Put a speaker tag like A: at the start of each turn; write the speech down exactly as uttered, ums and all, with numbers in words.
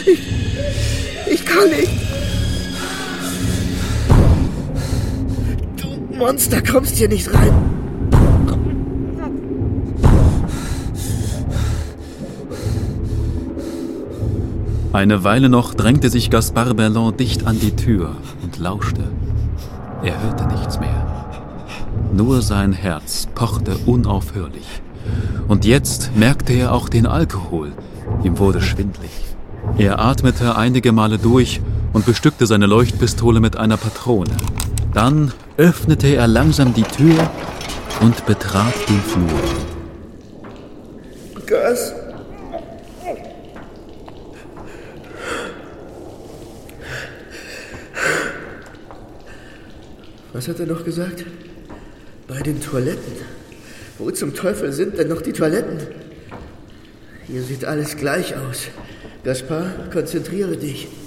A: Ich, ich kann nicht. Du Monster, kommst hier nicht rein.
B: Eine Weile noch drängte sich Gaspard Berland dicht an die Tür und lauschte. Er hörte nichts mehr. Nur sein Herz pochte unaufhörlich. Und jetzt merkte er auch den Alkohol. Ihm wurde schwindlig. Er atmete einige Male durch und bestückte seine Leuchtpistole mit einer Patrone. Dann öffnete er langsam die Tür und betrat den Flur.
A: Gas. Was hat er noch gesagt? Bei den Toiletten. Wo zum Teufel sind denn noch die Toiletten? Hier sieht alles gleich aus. Gaspard, konzentriere dich.